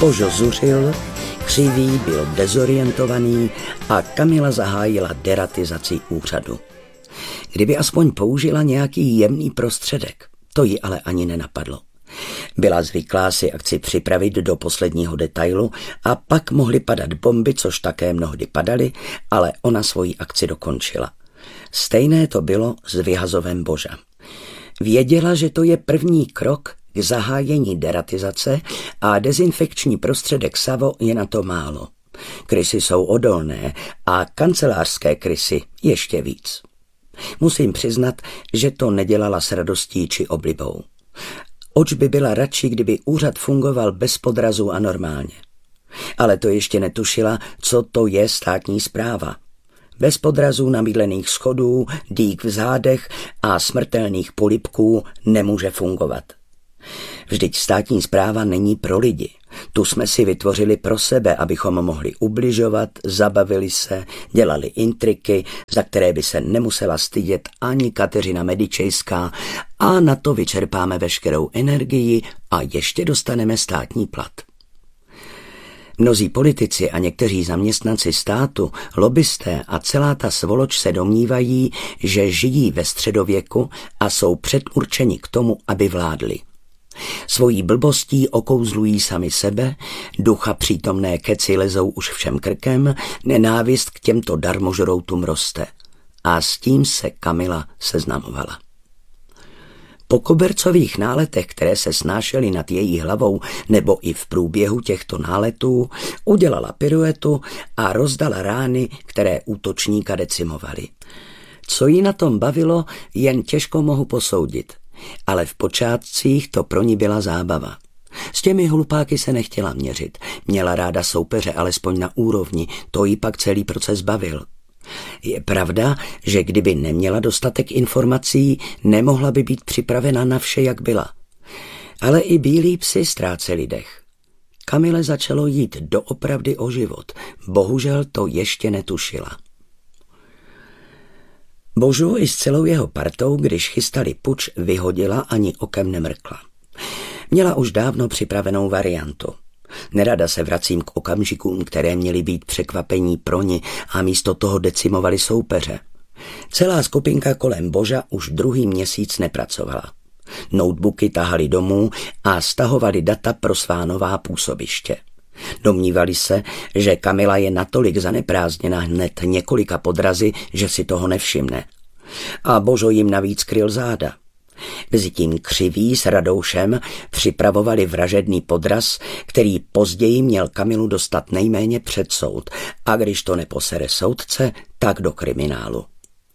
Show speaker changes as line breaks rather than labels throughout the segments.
Božo zuřil, Křivý byl dezorientovaný a Kamila zahájila deratizaci úřadu. Kdyby aspoň použila nějaký jemný prostředek, to ji ale ani nenapadlo. Byla zvyklá si akci připravit do posledního detailu a pak mohly padat bomby, což také mnohdy padaly, ale ona svoji akci dokončila. Stejné to bylo s vyhazovem Boža. Věděla, že to je první krok k zahájení deratizace a dezinfekční prostředek Savo je na to málo. Krysy jsou odolné a kancelářské krysy ještě víc. Musím přiznat, že to nedělala s radostí či oblibou. Oč by byla radši, kdyby úřad fungoval bez podrazu a normálně. Ale to ještě netušila, co to je státní správa. Bez podrazů, namydlených schodů, dýk v zádech a smrtelných polibků nemůže fungovat. Vždyť státní správa není pro lidi. Tu jsme si vytvořili pro sebe, abychom mohli ubližovat, zabavili se, dělali intriky, za které by se nemusela stydět ani Kateřina Medičejská, a na to vyčerpáme veškerou energii a ještě dostaneme státní plat. Mnozí politici a někteří zaměstnanci státu, lobbysté a celá ta svoloč se domnívají, že žijí ve středověku a jsou předurčeni k tomu, aby vládli. Svojí blbostí okouzlují sami sebe, ducha přítomné keci lezou už všem krkem, nenávist k těmto darmožroutům roste. A s tím se Kamila seznamovala. Po kobercových náletech, které se snášely nad její hlavou nebo i v průběhu těchto náletů, udělala piruetu a rozdala rány, které útočníka decimovaly. Co jí na tom bavilo, jen těžko mohu posoudit. Ale v počátcích to pro ní byla zábava. S těmi hlupáky se nechtěla měřit. Měla ráda soupeře alespoň na úrovni, to jí pak celý proces bavil. Je pravda, že kdyby neměla dostatek informací, nemohla by být připravena na vše, jak byla. Ale i bílí psi ztráceli dech. Kamile začalo jít doopravdy o život. Bohužel to ještě netušila. Božu i s celou jeho partou, když chystali puč, vyhodila, ani okem nemrkla. Měla už dávno připravenou variantu. Nerada se vracím k okamžikům, které měly být překvapení pro ni a místo toho decimovali soupeře. Celá skupinka kolem Boža už druhý měsíc nepracovala. Notebooky tahali domů a stahovali data pro svá nová působiště. Domnívali se, že Kamila je natolik zaneprázdněna hned několika podrazy, že si toho nevšimne. A Božo jim navíc kryl záda. Mezitím Křivý s Radoušem připravovali vražedný podraz, který později měl Kamilu dostat nejméně před soud, a když to neposere soudce, tak do kriminálu.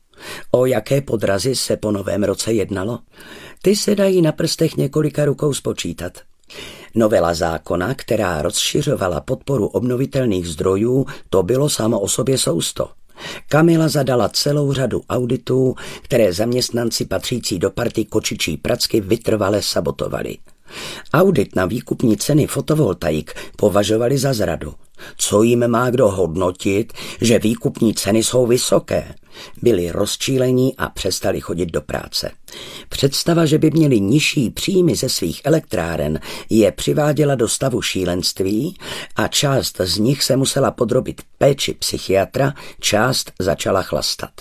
O jaké podrazy se po novém roce jednalo? Ty se dají na prstech několika rukou spočítat. Novela zákona, která rozšiřovala podporu obnovitelných zdrojů, to bylo samo o sobě sousto. Kamila zadala celou řadu auditů, které zaměstnanci patřící do party Kočičí pracky vytrvale sabotovali. Audit na výkupní ceny fotovoltaik považovali za zradu. Co jim má kdo hodnotit, že výkupní ceny jsou vysoké? Byli rozčílení a přestali chodit do práce. Představa, že by měli nižší příjmy ze svých elektráren, je přiváděla do stavu šílenství a část z nich se musela podrobit péči psychiatra, část začala chlastat.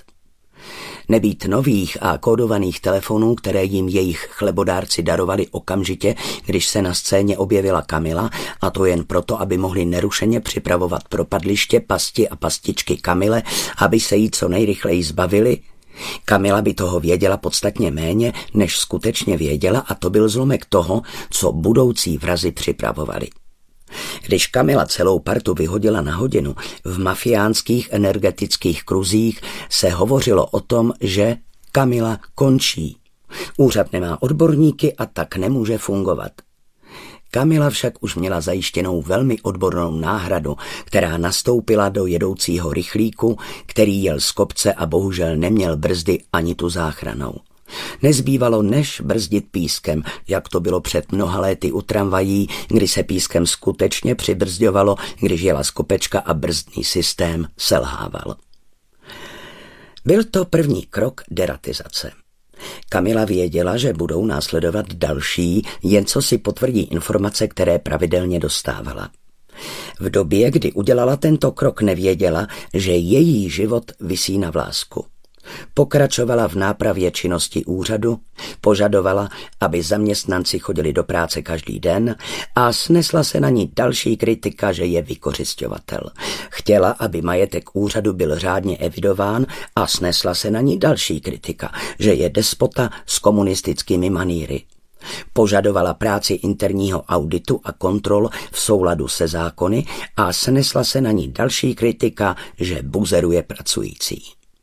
Nebýt nových a kódovaných telefonů, které jim jejich chlebodárci darovali okamžitě, když se na scéně objevila Kamila, a to jen proto, aby mohli nerušeně připravovat propadliště, pasti a pastičky Kamile, aby se jí co nejrychleji zbavili, Kamila by toho věděla podstatně méně, než skutečně věděla, a to byl zlomek toho, co budoucí vrazi připravovali. Když Kamila celou partu vyhodila na hodinu, v mafiánských energetických kruzích se hovořilo o tom, že Kamila končí. Úřad nemá odborníky a tak nemůže fungovat. Kamila však už měla zajištěnou velmi odbornou náhradu, která nastoupila do jedoucího rychlíku, který jel z kopce a bohužel neměl brzdy ani tu záchranou. Nezbývalo než brzdit pískem, jak to bylo před mnoha léty u tramvají, kdy se pískem skutečně přibrzďovalo, když jela z kopečka a brzdný systém selhával. Byl to první krok deratizace. Kamila věděla, že budou následovat další, jen co si potvrdí informace, které pravidelně dostávala. V době, kdy udělala tento krok, nevěděla, že její život visí na vlásku. Pokračovala v nápravě činnosti úřadu, požadovala, aby zaměstnanci chodili do práce každý den a snesla se na ní další kritika, že je vykořisťovatel. Chtěla, aby majetek úřadu byl řádně evidován a snesla se na ní další kritika, že je despota s komunistickými manýry. Požadovala práci interního auditu a kontrol v souladu se zákony a snesla se na ní další kritika, že buzeruje pracující.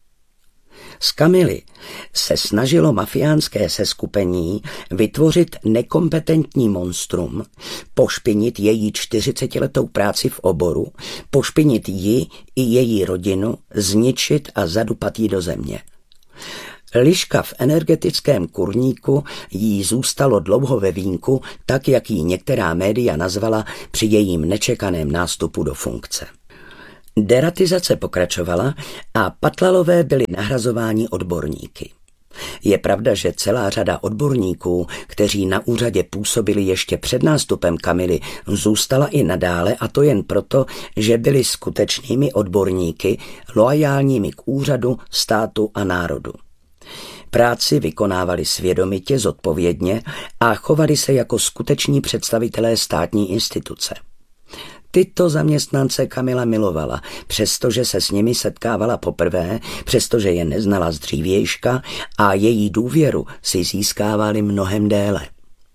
Z Kamily se snažilo mafiánské seskupení vytvořit nekompetentní monstrum, pošpinit její 40letou práci v oboru, pošpinit ji i její rodinu, zničit a zadupat ji do země. Liška v energetickém kurníku jí zůstalo dlouho ve vínku, tak jak ji některá média nazvala při jejím nečekaném nástupu do funkce. Deratizace pokračovala a Patlalové byli nahrazováni odborníky. Je pravda, že celá řada odborníků, kteří na úřadě působili ještě před nástupem Kamily, zůstala i nadále, a to jen proto, že byli skutečnými odborníky, loajálními k úřadu, státu a národu. Práci vykonávali svědomitě, zodpovědně a chovali se jako skuteční představitelé státní instituce. Tyto zaměstnance Kamila milovala, přestože se s nimi setkávala poprvé, přestože je neznala z dřívějška a její důvěru si získávali mnohem déle.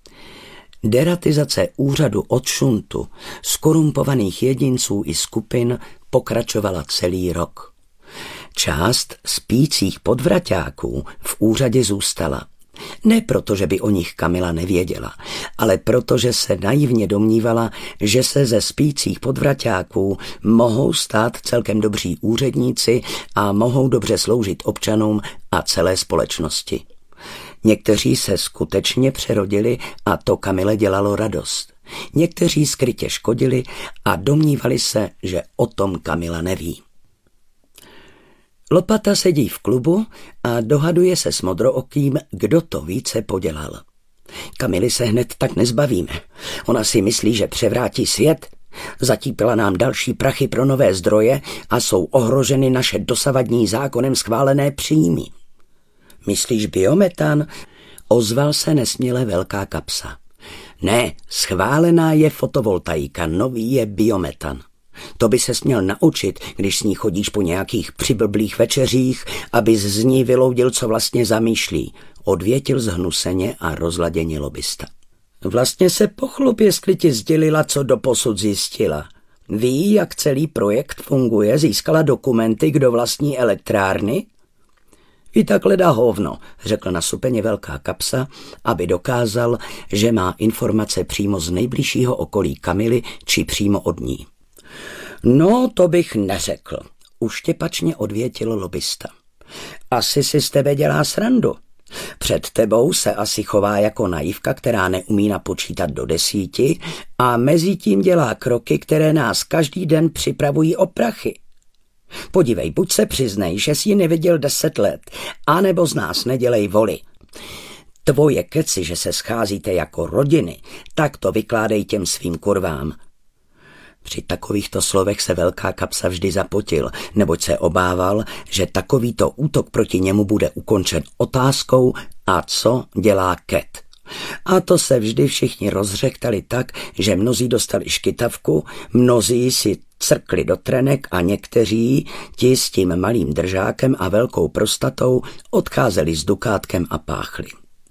Deratizace úřadu od šuntu, skorumpovaných jedinců i skupin pokračovala celý rok. Část spících podvraťáků v úřadě zůstala. Ne proto, že by o nich Kamila nevěděla, ale protože se naivně domnívala, že se ze spících podvraťáků mohou stát celkem dobří úředníci a mohou dobře sloužit občanům a celé společnosti. Někteří se skutečně přerodili a to Kamile dělalo radost. Někteří skrytě škodili a domnívali se, že o tom Kamila neví. Lopata sedí v klubu a dohaduje se s Modrookým, kdo to více podělal. Kamily se hned tak nezbavíme. Ona si myslí, že převrátí svět, zatípila nám další prachy pro nové zdroje a jsou ohroženy naše dosavadní zákonem schválené příjmy. Myslíš biometan? Ozval se nesměle Velká kapsa. Ne, schválená je fotovoltaika, nový je biometan. To by se směl naučit, když s ní chodíš po nějakých přiblblých večeřích, abys z ní vyloudil, co vlastně zamýšlí, odvětil zhnuseně a rozladěně lobista. Vlastně se pochlup, jestli ti sdělila, co doposud zjistila. Ví, jak celý projekt funguje, získala dokumenty, kdo vlastní elektrárny? I takhle dá hovno, řekl nasupeně Velká kapsa, aby dokázal, že má informace přímo z nejbližšího okolí Kamily či přímo od ní. No, to bych neřekl, uštěpačně odvětil lobista. Asi si z tebe dělá srandu. Před tebou se asi chová jako naivka, která neumí napočítat do 10 a mezitím dělá kroky, které nás každý den připravují o prachy. Podívej, buď se přiznej, že jsi ji neviděl 10 let, anebo z nás nedělej voli. Tvoje keci, že se scházíte jako rodiny, tak to vykládej těm svým kurvám. Při takovýchto slovech se Velká kapsa vždy zapotil, neboť se obával, že takovýto útok proti němu bude ukončen otázkou, a co dělá Ket. A to se vždy všichni rozřektali tak, že mnozí dostali škytavku, mnozí si crkli do trenek a někteří, ti s tím malým držákem a velkou prostatou, odcházeli s dukátkem a páchli.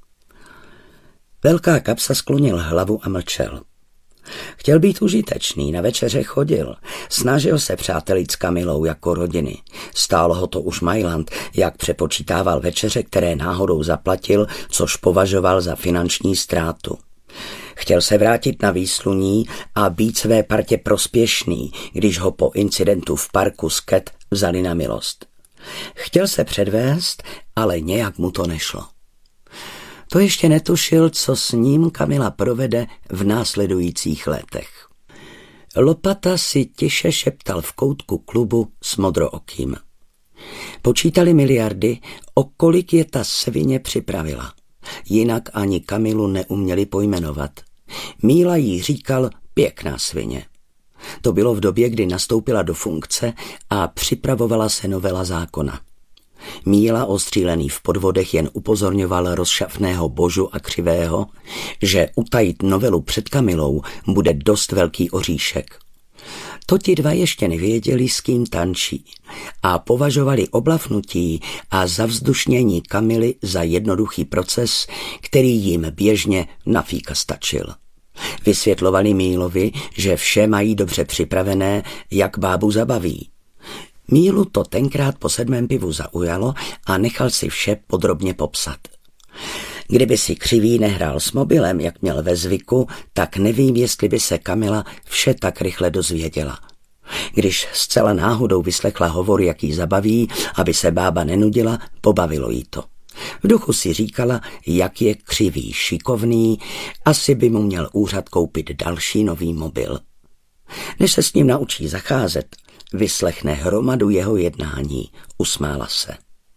Velká kapsa sklonil hlavu a mlčel. Chtěl být užitečný, na večeře chodil, snažil se přátelit s Kamilou jako rodiny. Stálo ho to už Majland, jak přepočítával večeře, které náhodou zaplatil, což považoval za finanční ztrátu. Chtěl se vrátit na výsluní a být své partě prospěšný, když ho po incidentu v parku s Ket vzali na milost. Chtěl se předvést, ale nějak mu to nešlo. To ještě netušil, co s ním Kamila provede v následujících letech. Lopata si tiše šeptal v koutku klubu s Modrookým. Počítali miliardy, o kolik je ta svině připravila. Jinak ani Kamilu neuměli pojmenovat. Míla jí říkal pěkná svině. To bylo v době, kdy nastoupila do funkce a připravovala se novela zákona. Míla, ostřílený v podvodech, jen upozorňoval rozšafného Božu a Křivého, že utajit novelu před Kamilou bude dost velký oříšek. To ti dva ještě nevěděli, s kým tančí, a považovali oblafnutí a zavzdušnění Kamily za jednoduchý proces, který jim běžně na fíka stačil. Vysvětlovali Mílovi, že vše mají dobře připravené, jak bábu zabaví. Mílu to tenkrát po 7. pivu zaujalo a nechal si vše podrobně popsat. Kdyby si Křivý nehrál s mobilem, jak měl ve zvyku, tak nevím, jestli by se Kamila vše tak rychle dozvěděla. Když zcela náhodou vyslechla hovor, jak jí zabaví, aby se bába nenudila, pobavilo jí to. V duchu si říkala, jak je Křivý šikovný, asi by mu měl úřad koupit další nový mobil. Než se s ním naučí zacházet, vyslechne hromadu jeho jednání, usmála se.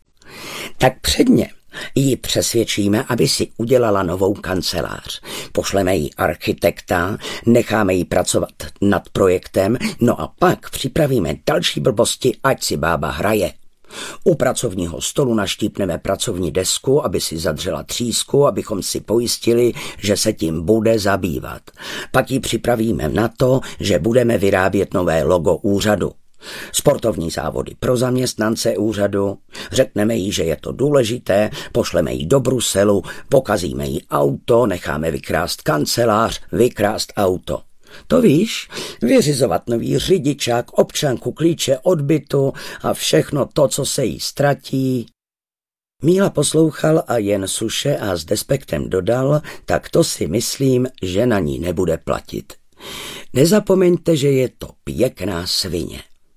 Tak předně ji přesvědčíme, aby si udělala novou kancelář. Pošleme jí architekta, necháme jí pracovat nad projektem, no a pak připravíme další blbosti, ať si bába hraje. U pracovního stolu naštípneme pracovní desku, aby si zadřela třísku, abychom si pojistili, že se tím bude zabývat. Pak ji připravíme na to, že budeme vyrábět nové logo úřadu. Sportovní závody pro zaměstnance úřadu, řekneme jí, že je to důležité, pošleme jí do Bruselu, pokazíme jí auto, necháme vykrást kancelář, vykrást auto. To víš, vyřizovat nový řidičák, občanku, klíče od bytu a všechno to, co se jí ztratí. Míla poslouchal a jen suše a s despektem dodal, tak to si myslím, že na ní nebude platit. Nezapomeňte, že je to pěkná svině.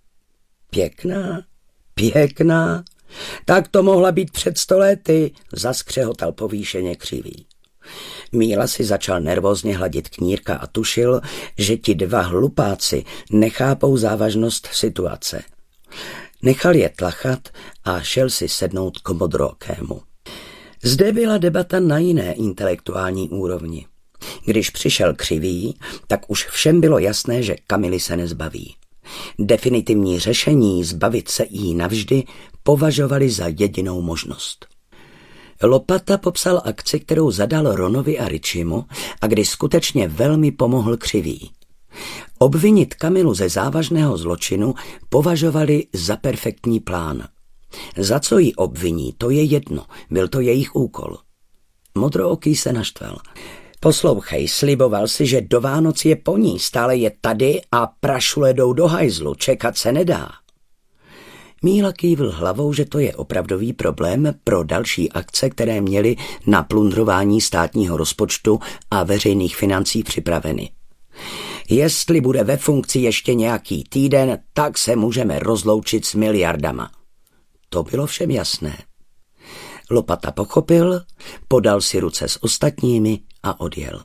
Pěkná? Pěkná? Tak to mohla být před 100 lety, zaskřehotal povýšeně Křivý. Míla si začal nervózně hladit knírka a tušil, že ti dva hlupáci nechápou závažnost situace. Nechal je tlachat a šel si sednout k modrookému. Zde byla debata na jiné intelektuální úrovni. Když přišel Křivý, tak už všem bylo jasné, že Kamily se nezbaví. Definitivní řešení zbavit se jí navždy považovali za jedinou možnost. Lopata popsal akci, kterou zadal Ronovi a Richimu a kdy skutečně velmi pomohl Křivý. Obvinit Kamilu ze závažného zločinu považovali za perfektní plán. Za co ji obviní, to je jedno, byl to jejich úkol. Modrooký se naštval. Poslouchej, sliboval si, že do Vánoc je po ní, stále je tady a prašule jdou do hajzlu, čekat se nedá. Míla kývl hlavou, že to je opravdový problém pro další akce, které měly na plundrování státního rozpočtu a veřejných financí připraveny. Jestli bude ve funkci ještě nějaký týden, tak se můžeme rozloučit s miliardama. To bylo všem jasné. Lopata pochopil, podal si ruce s ostatními a odjel.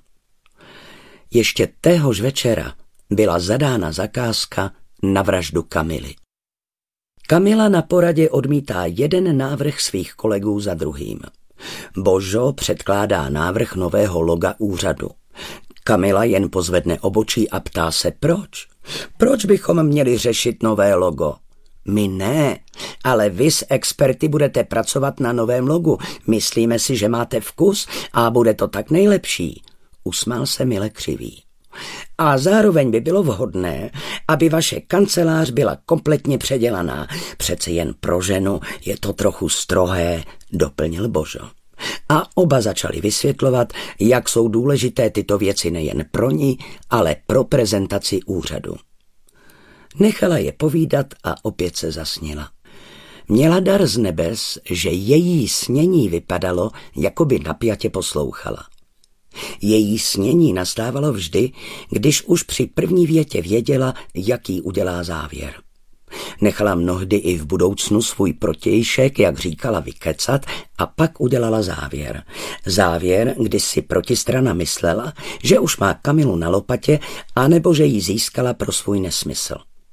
Ještě téhož večera byla zadána zakázka na vraždu Kamily. Kamila na poradě odmítá jeden návrh svých kolegů za druhým. Božo předkládá návrh nového loga úřadu. Kamila jen pozvedne obočí a ptá se proč. Proč bychom měli řešit nové logo? My ne, ale vy s experty budete pracovat na novém logu. Myslíme si, že máte vkus a bude to tak nejlepší. Usmál se mile Křivý. A zároveň by bylo vhodné, aby vaše kancelář byla kompletně předělaná. Přece jen pro ženu je to trochu strohé, doplnil Božo. A oba začali vysvětlovat, jak jsou důležité tyto věci nejen pro ní, ale pro prezentaci úřadu. Nechala je povídat a opět se zasnila. Měla dar z nebes, že její snění vypadalo, jako by napjatě poslouchala. Její snění nastávalo vždy, když už při první větě věděla, jaký udělá závěr. Nechala mnohdy i v budoucnu svůj protějšek, jak říkala, vykecat a pak udělala závěr. Závěr, kdy si protistrana myslela, že už má Kamilu na lopatě, anebo že ji získala pro svůj nesmysl.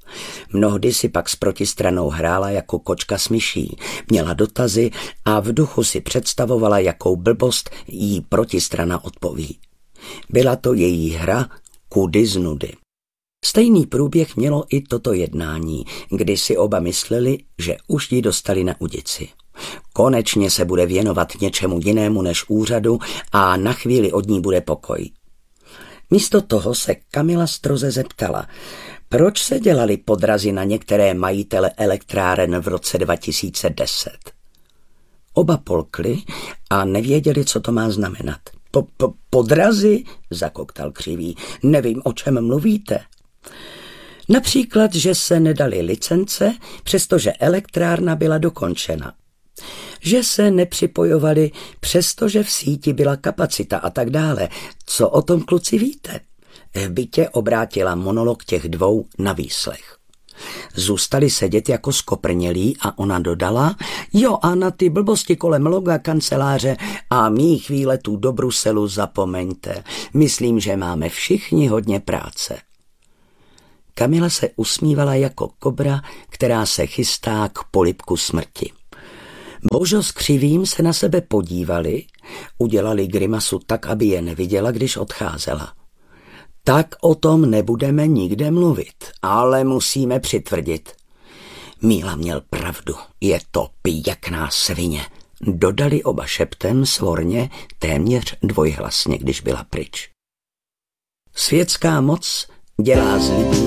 Mnohdy si pak s protistranou hrála jako kočka s myší, měla dotazy a v duchu si představovala, jakou blbost jí protistrana odpoví. Byla to její hra kudy z nudy. Stejný průběh mělo i toto jednání, kdy si oba mysleli, že už ji dostali na udici. Konečně se bude věnovat něčemu jinému než úřadu a na chvíli od ní bude pokoj. Místo toho se Kamila stroze zeptala, proč se dělaly podrazy na některé majitele elektráren v roce 2010. Oba polkli a nevěděli, co to má znamenat. Podrazy? Zakoktal Křivý. Nevím, o čem mluvíte. Například, že se nedaly licence, přestože elektrárna byla dokončena. Že se nepřipojovali, přestože v síti byla kapacita a tak dále. Co o tom, kluci, víte? V bytě obrátila monolog těch dvou na výslech. Zůstali sedět jako skoprnělí a ona dodala, jo, a na ty blbosti kolem loga kanceláře a mých výletů do Bruselu zapomeňte. Myslím, že máme všichni hodně práce. Kamila se usmívala jako kobra, která se chystá k polibku smrti. Božo s Křivým se na sebe podívali, udělali grimasu tak, aby je neviděla, když odcházela. Tak o tom nebudeme nikde mluvit, ale musíme přitvrdit. Míla měl pravdu, je to pěkná svině, dodali oba šeptem svorně, téměř dvojhlasně, když byla pryč. Světská moc dělá z lidí